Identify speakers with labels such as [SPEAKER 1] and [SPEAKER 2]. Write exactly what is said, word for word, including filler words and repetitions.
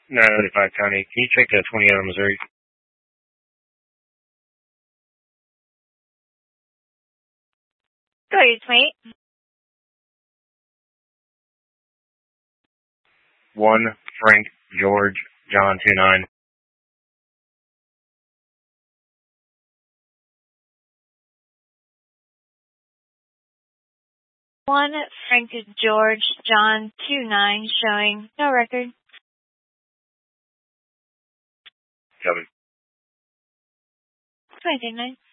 [SPEAKER 1] nine ninety-five County. Can you check the twenty-eight on Missouri?
[SPEAKER 2] Go ahead, twenty-eight.
[SPEAKER 1] One Frank George John two nine.
[SPEAKER 2] One Frank George John two nine showing no record.
[SPEAKER 1] Coming.
[SPEAKER 2] twenty-nine.